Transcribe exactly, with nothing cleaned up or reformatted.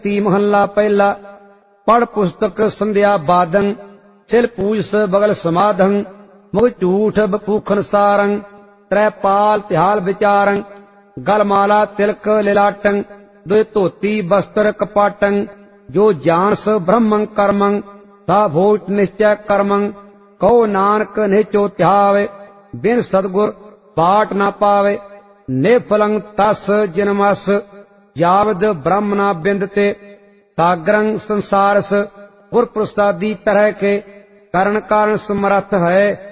ਤੀ ਮਹੱਲਾ ਪਹਿਲਾ। ਪੜ ਪੁਸਤਕ ਸੰਧਿਆ ਬਾਦੰ, ਸਿਲ ਪੂਜਸ ਬਗਲ ਸਮਾਧੰ, ਮੁਗ ਝੂਠ ਬਪੂਖਨ ਸਾਰੰ, ਤ੍ਰੈ ਪਾਲ ਤਿਹਾਲ ਵਿਚਾਰੰ, ਗਲ ਮਾਲਾ ਤਿਲਕ ਲਿਲਾਟੰ, ਦੁਇ ਧੋਤੀ ਬਸਤਰ ਕਪਾਟੰ, ਜੋ ਜਾਣਸ ਬ੍ਰਹਮੰ ਕਰਮੰ, ਤਾ ਭੋਟ ਨਿਸ਼ਚੈ ਕਰਮੰ, ਕਹੋ ਨਾਨਕ ਨਿਹਚੋ ਧਿਆਵੇ, ਬਿਨ ਸਤਿਗੁਰ ਬਾਟ ਨਾ ਪਾਵੇ, ਨਿਫਲੰ ਤਸ ਜਿਨਮਸ, ਜਾਵਦ ਬ੍ਰਹਮ ਨਾ ਬਿੰਦਤੇ, ਸਾਗਰੰ ਸੰਸਾਰਸ, ਗੁਰ ਪ੍ਰਸਾਦੀ ਤਰਹਿ ਕੇ, ਕਰਨ ਕਾਰਨ ਸਮਰੱਥ ਹੈ।